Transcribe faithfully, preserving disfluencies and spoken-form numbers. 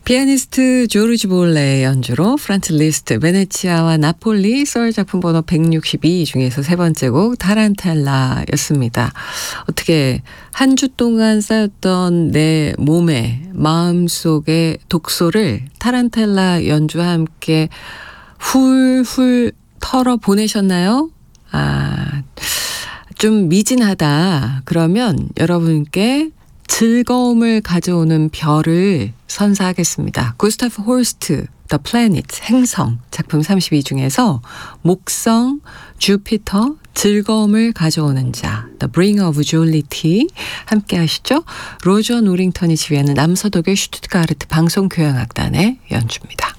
피아니스트 조르지 볼레의 연주로 프란츠 리스트, 베네치아와 나폴리 소울 작품 번호 백육십이 중에서 세 번째 곡 타란텔라였습니다. 어떻게 한 주 동안 쌓였던 내 몸에 마음속의 독소를 타란텔라 연주와 함께 훌훌 털어 보내셨나요? 아, 좀 미진하다. 그러면 여러분께 즐거움을 가져오는 별을 선사하겠습니다. 구스타프 홀스트, The Planet, 행성 작품 삼십이 중에서 목성, 주피터, 즐거움을 가져오는 자, The Bringer of Jollity 함께 하시죠. 로저 노링턴이 지휘하는 남서독의 슈투트가르트 방송교향악단의 연주입니다.